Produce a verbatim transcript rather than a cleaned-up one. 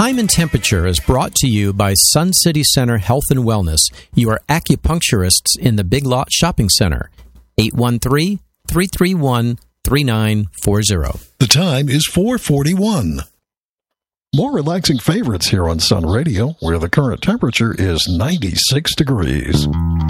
Time and Temperature is brought to you by Sun City Center Health and Wellness, your acupuncturists in the Big Lot Shopping Center. eight one three, three three one, three nine four zero. The time is four forty-one. More relaxing favorites here on Sun Radio, where the current temperature is ninety-six degrees.